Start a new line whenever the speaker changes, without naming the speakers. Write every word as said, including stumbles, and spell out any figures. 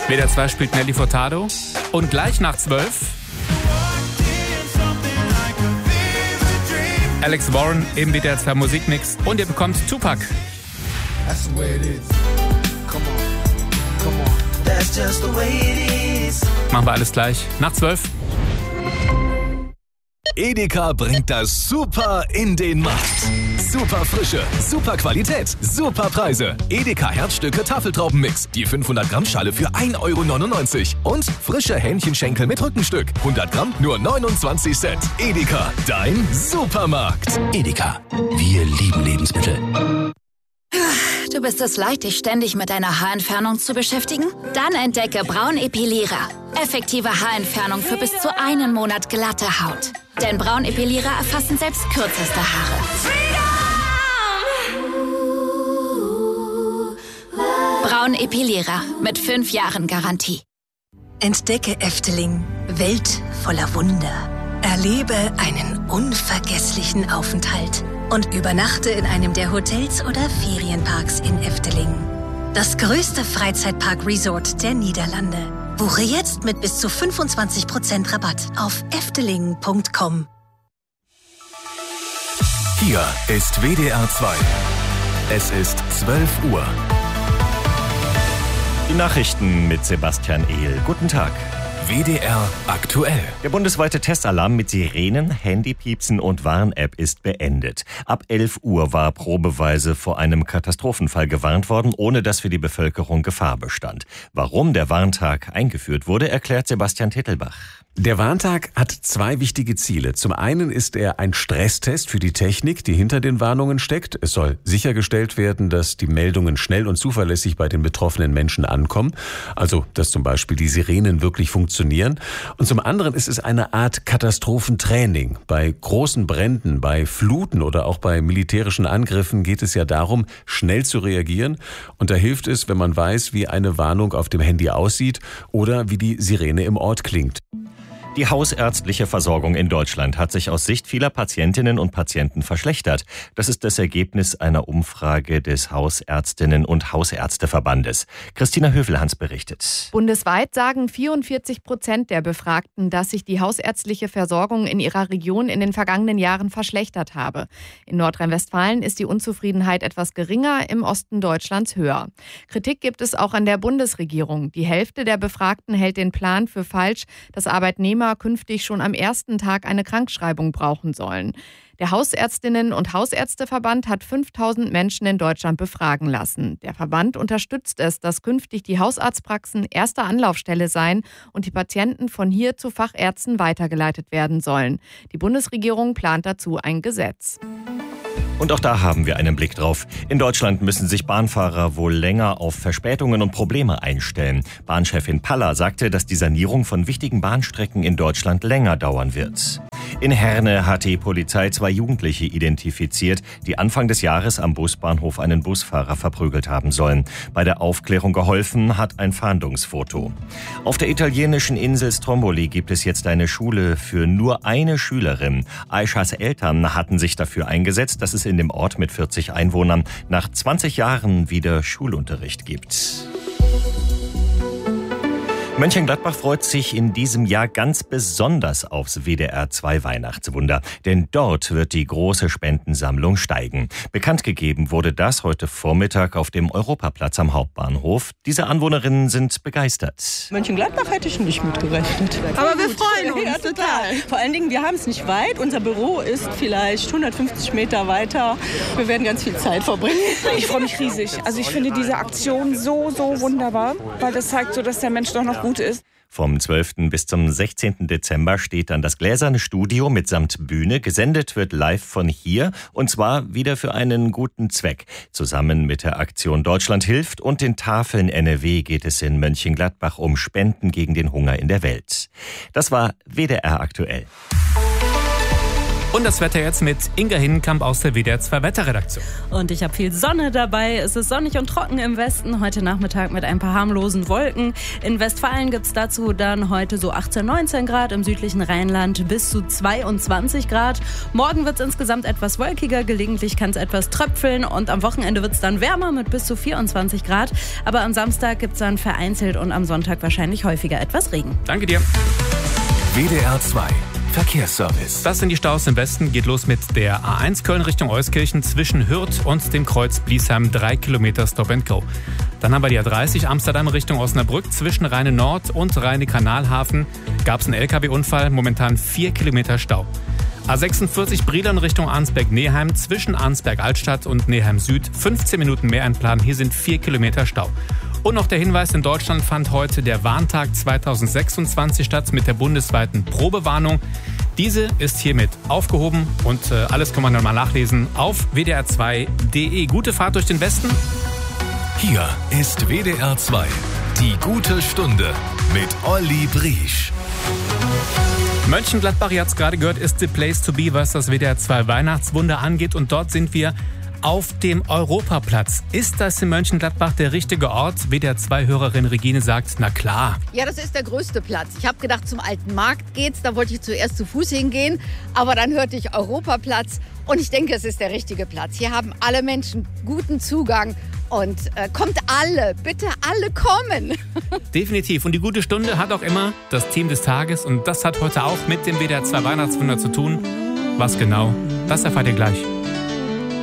W D R zwei spielt Nelly Furtado. Und gleich nach zwölf Alex Warren im W D R zwei Musikmix. Und ihr bekommt Tupac.
That's the way it is. Come on, come on. That's just the way it is.
Machen wir alles gleich nach zwölf.
Edeka bringt das Super in den Markt. Super Frische, super Qualität, super Preise. Edeka Herzstücke Tafeltraubenmix. Die fünfhundert Gramm Schale für ein Euro neunundneunzig. Und frische Hähnchenschenkel mit Rückenstück. hundert Gramm nur neunundzwanzig Cent. Edeka, dein Supermarkt.
Edeka, wir lieben Lebensmittel.
Du bist es leid, dich ständig mit deiner Haarentfernung zu beschäftigen? Dann entdecke Braun Epilierer. Effektive Haarentfernung für bis zu einen Monat glatte Haut. Denn Braun Epilierer erfassen selbst kürzeste Haare. Braun Epilierer mit fünf Jahren Garantie.
Entdecke Efteling, Welt voller Wunder. Erlebe einen unvergesslichen Aufenthalt und übernachte in einem der Hotels oder Ferienparks in Efteling. Das größte Freizeitpark-Resort der Niederlande. Buche jetzt mit bis zu fünfundzwanzig Prozent Rabatt auf efteling punkt com.
Hier ist W D R zwei. Es ist zwölf Uhr.
Die Nachrichten mit Sebastian Ehl. Guten Tag.
W D R aktuell.
Der bundesweite Testalarm mit Sirenen, Handypiepsen und Warn-App ist beendet. Ab elf Uhr war probeweise vor einem Katastrophenfall gewarnt worden, ohne dass für die Bevölkerung Gefahr bestand. Warum der Warntag eingeführt wurde, erklärt Sebastian Tittelbach.
Der Warntag hat zwei wichtige Ziele. Zum einen ist er ein Stresstest für die Technik, die hinter den Warnungen steckt. Es soll sichergestellt werden, dass die Meldungen schnell und zuverlässig bei den betroffenen Menschen ankommen. Also, dass zum Beispiel die Sirenen wirklich funktionieren. Und zum anderen ist es eine Art Katastrophentraining. Bei großen Bränden, bei Fluten oder auch bei militärischen Angriffen geht es ja darum, schnell zu reagieren. Und da hilft es, wenn man weiß, wie eine Warnung auf dem Handy aussieht oder wie die Sirene im Ort klingt.
Die hausärztliche Versorgung in Deutschland hat sich aus Sicht vieler Patientinnen und Patienten verschlechtert. Das ist das Ergebnis einer Umfrage des Hausärztinnen- und Hausärzteverbandes. Christina Hövelhans berichtet.
Bundesweit sagen vierundvierzig Prozent der Befragten, dass sich die hausärztliche Versorgung in ihrer Region in den vergangenen Jahren verschlechtert habe. In Nordrhein-Westfalen ist die Unzufriedenheit etwas geringer, im Osten Deutschlands höher. Kritik gibt es auch an der Bundesregierung. Die Hälfte der Befragten hält den Plan für falsch, dass Arbeitnehmer künftig schon am ersten Tag eine Krankschreibung brauchen sollen. Der Hausärztinnen- und Hausärzteverband hat fünftausend Menschen in Deutschland befragen lassen. Der Verband unterstützt es, dass künftig die Hausarztpraxen erste Anlaufstelle seien und die Patienten von hier zu Fachärzten weitergeleitet werden sollen. Die Bundesregierung plant dazu ein Gesetz.
Und auch da haben wir einen Blick drauf. In Deutschland müssen sich Bahnfahrer wohl länger auf Verspätungen und Probleme einstellen. Bahnchefin Paller sagte, dass die Sanierung von wichtigen Bahnstrecken in Deutschland länger dauern wird. In Herne hat die Polizei zwei Jugendliche identifiziert, die Anfang des Jahres am Busbahnhof einen Busfahrer verprügelt haben sollen. Bei der Aufklärung geholfen hat ein Fahndungsfoto. Auf der italienischen Insel Stromboli gibt es jetzt eine Schule für nur eine Schülerin. Aishas Eltern hatten sich dafür eingesetzt, dass es in dem Ort mit vierzig Einwohnern nach zwanzig Jahren wieder Schulunterricht gibt. Mönchengladbach freut sich in diesem Jahr ganz besonders aufs W D R zwei Weihnachtswunder, denn dort wird die große Spendensammlung steigen. Bekannt gegeben wurde das heute Vormittag auf dem Europaplatz am Hauptbahnhof. Diese Anwohnerinnen sind begeistert.
Mönchengladbach hätte ich nicht mitgerechnet.
Aber wir freuen uns.
Ja, total. Vor allen Dingen, wir haben es nicht weit. Unser Büro ist vielleicht hundertfünfzig Meter weiter. Wir werden ganz viel Zeit verbringen.
Ich freue mich riesig. Also ich finde diese Aktion so, so wunderbar, weil das zeigt so, dass der Mensch doch noch gut ist.
Vom zwölften bis zum sechzehnten Dezember steht dann das gläserne Studio mitsamt Bühne. Gesendet wird live von hier und zwar wieder für einen guten Zweck. Zusammen mit der Aktion Deutschland hilft und den Tafeln N R W geht es in Mönchengladbach um Spenden gegen den Hunger in der Welt. Das war W D R aktuell.
Und
Und das Wetter jetzt mit Inga Hinnenkamp aus der W D R zwei Wetterredaktion.
Und ich habe viel Sonne dabei. Es ist sonnig und trocken im Westen. Heute Nachmittag mit ein paar harmlosen Wolken. In Westfalen gibt es dazu dann heute so achtzehn, neunzehn Grad. Im südlichen Rheinland bis zu zweiundzwanzig Grad. Morgen wird es insgesamt etwas wolkiger. Gelegentlich kann es etwas tröpfeln. Und am Wochenende wird es dann wärmer mit bis zu vierundzwanzig Grad. Aber am Samstag gibt es dann vereinzelt und am Sonntag wahrscheinlich häufiger etwas Regen.
Danke dir.
W D R zwei Verkehrsservice.
Das sind die Staus im Westen. Geht los mit der A eins Köln Richtung Euskirchen zwischen Hürth und dem Kreuz Bliesheim. Drei Kilometer Stop and Go. Dann haben wir die A dreißig Amsterdam Richtung Osnabrück zwischen Rheine Nord und Rheine Kanalhafen. Gab es einen L K W-Unfall. Momentan vier Kilometer Stau. A sechsundvierzig Brilon Richtung Arnsberg-Neheim zwischen Arnsberg-Altstadt und Neheim Süd. fünfzehn Minuten mehr einplanen. Hier sind vier Kilometer Stau. Und noch der Hinweis, in Deutschland fand heute der Warntag zweitausendsechsundzwanzig statt mit der bundesweiten Probewarnung. Diese ist hiermit aufgehoben und äh, alles kann man dann mal nachlesen auf w d r zwei punkt d e. Gute Fahrt durch den Westen.
Hier ist W D R zwei, die gute Stunde mit Olli Briesch.
Mönchengladbach, ihr habt es gerade gehört, ist the place to be, was das W D R zwei Weihnachtswunder angeht. Und dort sind wir auf dem Europaplatz. Ist das in Mönchengladbach der richtige Ort? W D R zwei Hörerin Regine sagt, na klar.
Ja, das ist der größte Platz. Ich habe gedacht, zum Alten Markt geht's. Da wollte ich zuerst zu Fuß hingehen. Aber dann hörte ich Europaplatz. Und ich denke, es ist der richtige Platz. Hier haben alle Menschen guten Zugang. Und äh, kommt alle, bitte alle kommen.
Definitiv. Und die gute Stunde hat auch immer das Team des Tages. Und das hat heute auch mit dem W D R zwei Weihnachtswunder zu tun. Was genau? Das erfahrt ihr gleich.